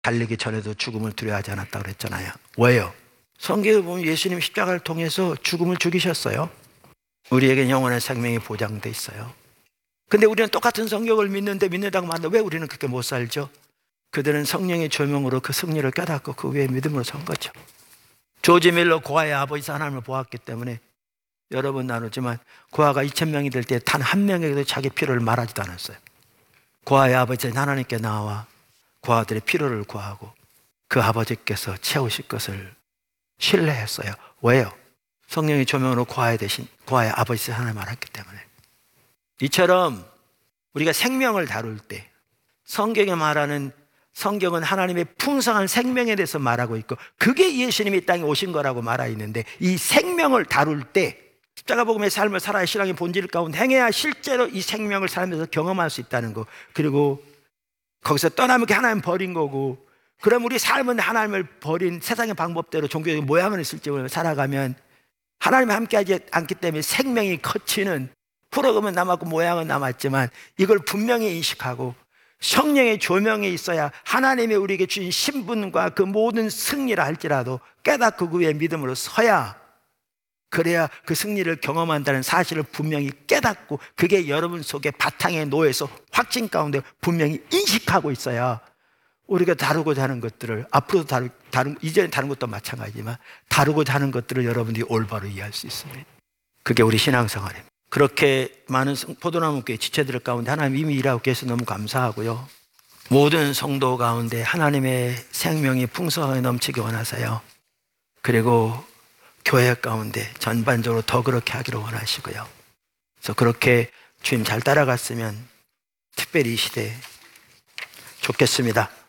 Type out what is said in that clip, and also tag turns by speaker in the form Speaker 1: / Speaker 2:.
Speaker 1: 달리기 전에도 죽음을 두려워하지 않았다고 그랬잖아요. 왜요? 성경에 보면 예수님 십자가를 통해서 죽음을 죽이셨어요. 우리에게 영원한 생명이 보장돼 있어요. 근데 우리는 똑같은 성경을 믿는다고 말하는데 왜 우리는 그렇게 못 살죠? 그들은 성령의 조명으로 그 승리를 깨닫고 그 위에 믿음으로 선 거죠. 조지 밀러 고아의 아버지 하나님을 보았기 때문에 여러 번 나누지만 고아가 2000명이 될 때 단 한 명에게도 자기 필요를 말하지도 않았어요. 고아의 아버지 하나님께 나와 고아들의 필요를 구하고 그 아버지께서 채우실 것을 신뢰했어요. 왜요? 성령의 조명으로 고아의 아버지 하나님을 알았기 때문에. 이처럼 우리가 생명을 다룰 때 성경에 말하는 성경은 하나님의 풍성한 생명에 대해서 말하고 있고 그게 예수님이 이 땅에 오신 거라고 말하고 있는데 이 생명을 다룰 때 십자가복음의 삶을 살아야 신앙의 본질 가운데 행해야 실제로 이 생명을 살면서 경험할 수 있다는 거. 그리고 거기서 떠나면 하나님 버린 거고 그럼 우리 삶은 하나님을 버린 세상의 방법대로 종교적인 모양을 있을지 살아가면 하나님이 함께하지 않기 때문에 생명이 커치는 프로그램은 남았고 모양은 남았지만 이걸 분명히 인식하고 성령의 조명이 있어야 하나님이 우리에게 주신 신분과 그 모든 승리를 할지라도 깨닫고 그 위에 믿음으로 서야 그래야 그 승리를 경험한다는 사실을 분명히 깨닫고 그게 여러분 속에 바탕에 놓여서 확신 가운데 분명히 인식하고 있어야 우리가 다루고자 하는 것들을 앞으로도 이전에 다른 것도 마찬가지지만 다루고자 하는 것들을 여러분들이 올바로 이해할 수 있습니다. 그게 우리 신앙생활입니다. 그렇게 많은 포도나무교회 지체들 가운데 하나님 이미 일하고 계셔서 너무 감사하고요. 모든 성도 가운데 하나님의 생명이 풍성하게 넘치기 원하세요. 그리고 교회 가운데 전반적으로 더 그렇게 하기를 원하시고요. 그래서 그렇게 주님 잘 따라갔으면 특별히 이 시대에 좋겠습니다.